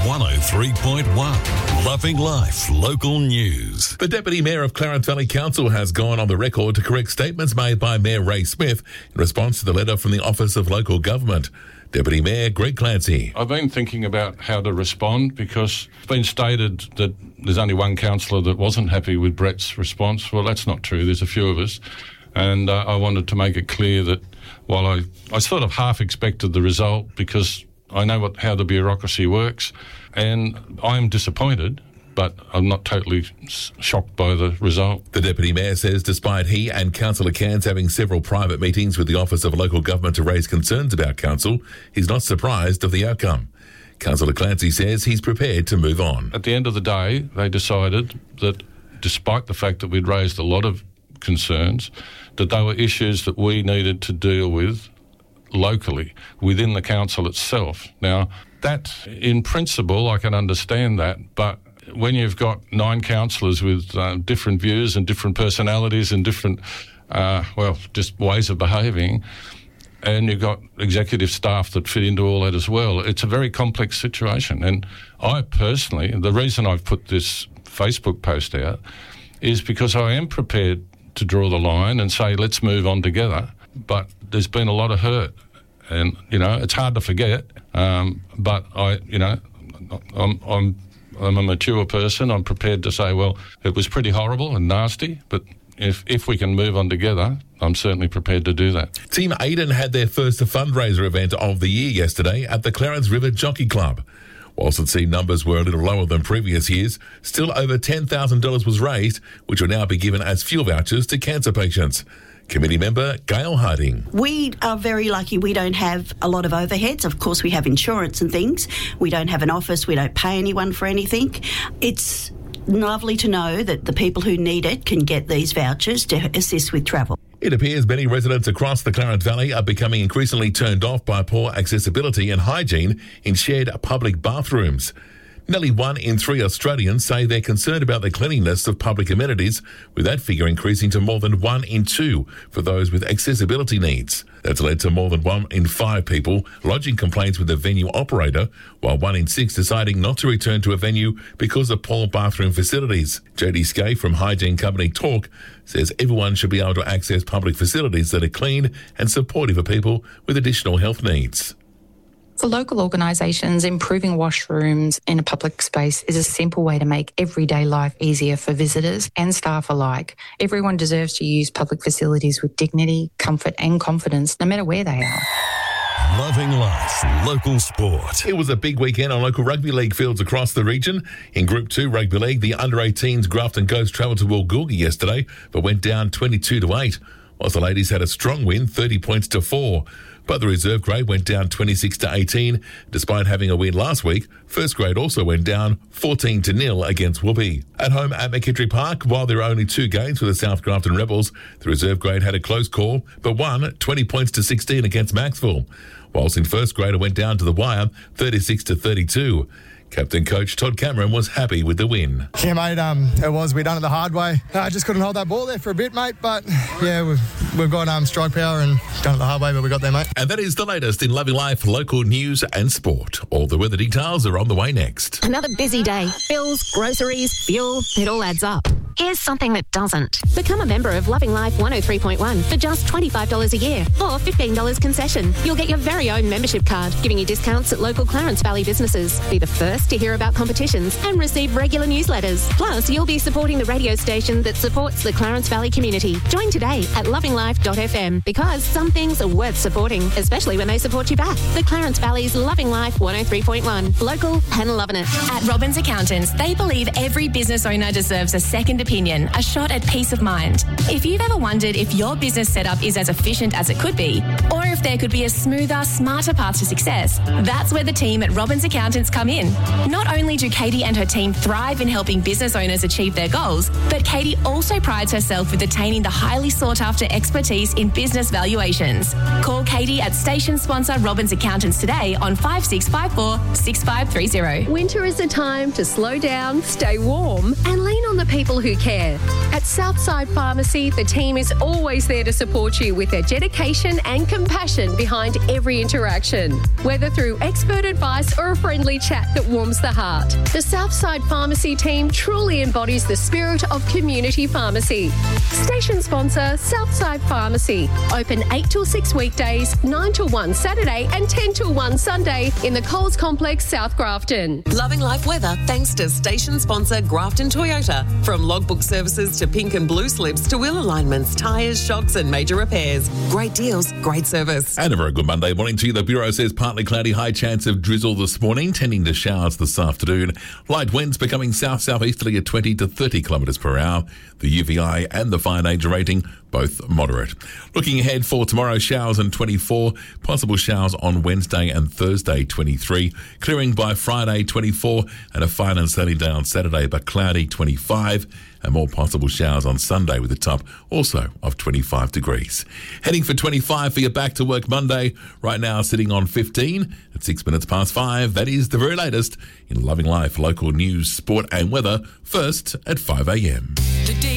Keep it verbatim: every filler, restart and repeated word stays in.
one oh three point one. Loving Life Local News. The Deputy Mayor of Clarence Valley Council has gone on the record to correct statements made by Mayor Ray Smith in response to the letter from the Office of Local Government. Deputy Mayor Greg Clancy. I've been thinking about how to respond because it's been stated that there's only one councillor that wasn't happy with Brett's response. Well, that's not true. There's a few of us. And uh, I wanted to make it clear that while I, I sort of half expected the result because I know what, how the bureaucracy works, and I'm disappointed, but I'm not totally shocked by the result. The Deputy Mayor says despite he and Councillor Cairns having several private meetings with the Office of Local Government to raise concerns about Council, he's not surprised of the outcome. Councillor Clancy says he's prepared to move on. At the end of the day, they decided that despite the fact that we'd raised a lot of concerns, that they were issues that we needed to deal with locally within the council itself. Now, that, in principle, I can understand that, but when you've got nine councillors with uh, different views and different personalities and different, uh, well, just ways of behaving, and you've got executive staff that fit into all that as well, it's a very complex situation. And I personally, the reason I've put this Facebook post out is because I am prepared to draw the line and say, let's move on together. But there's been a lot of hurt. And, you know, it's hard to forget. Um, but I, you know, I'm, I'm I'm a mature person. I'm prepared to say, well, it was pretty horrible and nasty, but if if we can move on together, I'm certainly prepared to do that. Team Aiden had their first fundraiser event of the year yesterday at the Clarence River Jockey Club. Whilst it seemed numbers were a little lower than previous years, still over ten thousand dollars was raised, which will now be given as fuel vouchers to cancer patients. Committee member Gail Harding. We are very lucky we don't have a lot of overheads. Of course, we have insurance and things. We don't have an office. We don't pay anyone for anything. It's lovely to know that the people who need it can get these vouchers to assist with travel. It appears many residents across the Clarence Valley are becoming increasingly turned off by poor accessibility and hygiene in shared public bathrooms. Nearly one in three Australians say they're concerned about the cleanliness of public amenities, with that figure increasing to more than one in two for those with accessibility needs. That's led to more than one in five people lodging complaints with the venue operator, while one in six deciding not to return to a venue because of poor bathroom facilities. J D Skay from hygiene company Talk says everyone should be able to access public facilities that are clean and supportive of people with additional health needs. For local organisations, improving washrooms in a public space is a simple way to make everyday life easier for visitors and staff alike. Everyone deserves to use public facilities with dignity, comfort and confidence, no matter where they are. Loving Life Local Sport. It was a big weekend on local rugby league fields across the region. In Group two Rugby League, the under eighteens Grafton Ghosts travelled to Woolgoolga yesterday, but went down twenty-two to eight, whilst the ladies had a strong win, thirty points to four. But the reserve grade went down twenty-six to eighteen. Despite having a win last week, first grade also went down fourteen to nil against Whoopee. At home at McKittrick Park, while there are only two games for the South Grafton Rebels, the reserve grade had a close call, but won twenty points to sixteen against Maxville. Whilst in first grade it went down to the wire, thirty-six to thirty-two. Captain coach Todd Cameron was happy with the win. Yeah, mate, um, it was. We done it the hard way. I uh, just couldn't hold that ball there for a bit, mate. But, yeah, we've, we've got um, strike power and done it the hard way, but we got there, mate. And that is the latest in Loving Life, local news and sport. All the weather details are on the way next. Another busy day. Bills, groceries, fuel, it all adds up. Here's something that doesn't. Become a member of Loving Life one oh three point one for just twenty-five dollars a year or fifteen dollars concession. You'll get your very own membership card, giving you discounts at local Clarence Valley businesses. Be the first to hear about competitions and receive regular newsletters. Plus, you'll be supporting the radio station that supports the Clarence Valley community. Join today at loving life dot f m because some things are worth supporting, especially when they support you back. The Clarence Valley's Loving Life one oh three point one. Local and loving it. At Robbins Accountants, they believe every business owner deserves a second opinion, a shot at peace of mind. If you've ever wondered if your business setup is as efficient as it could be, or if there could be a smoother, smarter path to success, that's where the team at Robbins Accountants come in. Not only do Katie and her team thrive in helping business owners achieve their goals, but Katie also prides herself with attaining the highly sought-after expertise in business valuations. Call Katie at station sponsor Robbins Accountants today on five six five four, six five three zero. Winter is a time to slow down, stay warm, and lean on the people who care. At Southside Pharmacy, the team is always there to support you with their dedication and compassion behind every interaction, whether through expert advice or a friendly chat that warms the heart. The Southside Pharmacy team truly embodies the spirit of community pharmacy. Station sponsor, Southside Pharmacy. Open eight till six weekdays, nine till one Saturday and ten till one Sunday in the Coles Complex, South Grafton. Loving life weather thanks to station sponsor Grafton Toyota. From logbook services to pink and blue slips to wheel alignments, tyres, shocks and major repairs. Great deals, great service. And a very good Monday morning to you. The Bureau says partly cloudy, high chance of drizzle this morning, tending to showers this afternoon. Light winds becoming south-southeasterly at twenty to thirty kilometres per hour. The U V I and the fire danger rating both moderate. Looking ahead for tomorrow, showers and twenty-four, possible showers on Wednesday and Thursday, twenty-three, clearing by Friday, twenty-four, and a fine and sunny day on Saturday, but cloudy, twenty-five, and more possible showers on Sunday with a top also of twenty-five degrees. Heading for twenty-five for your back to work Monday, right now sitting on fifteen at six minutes past five. That is the very latest in Loving Life, local news, sport and weather, first at five a.m.